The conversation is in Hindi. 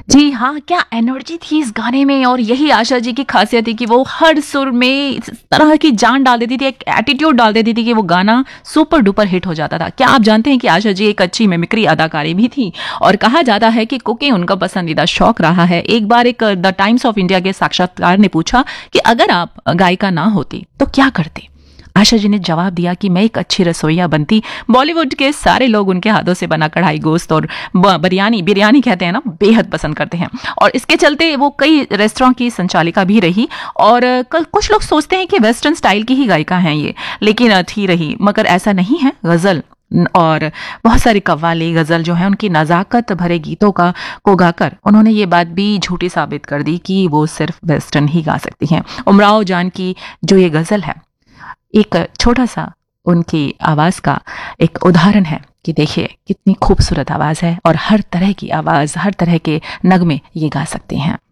जी हाँ, क्या एनर्जी थी इस गाने में। और यही आशा जी की खासियत थी कि वो हर सुर में इस तरह की जान डाल देती थी, एक एटीट्यूड डाल देती थी कि वो गाना सुपर डुपर हिट हो जाता था। क्या आप जानते हैं कि आशा जी एक अच्छी मिमिक्री अदाकारी भी थी, और कहा जाता है कि कुकिंग उनका पसंदीदा शौक रहा है। एक बार एक द टाइम्स ऑफ इंडिया के साक्षात्कार ने पूछा कि अगर आप गायिका ना होती तो क्या करते। आशा जी ने जवाब दिया कि मैं एक अच्छी रसोइया बनती। बॉलीवुड के सारे लोग उनके हाथों से बना कढ़ाई गोश्त और बिरयानी बिरयानी कहते हैं ना, बेहद पसंद करते हैं। और इसके चलते वो कई रेस्टोरेंट की संचालिका भी रही। और कुछ लोग सोचते हैं कि वेस्टर्न स्टाइल की ही गायिका हैं ये, लेकिन थी रही, मगर ऐसा नहीं है। गजल और बहुत सारी कव्वाली गजल जो है उनकी नजाकत भरे गीतों का को गाकर उन्होंने ये बात भी झूठी साबित कर दी कि वो सिर्फ वेस्टर्न ही गा सकती हैं। उमराव जान की जो ये गजल है, एक छोटा सा उनकी आवाज़ का एक उदाहरण है कि देखिए कितनी खूबसूरत आवाज़ है, और हर तरह की आवाज़, हर तरह के नगमे ये गा सकते हैं।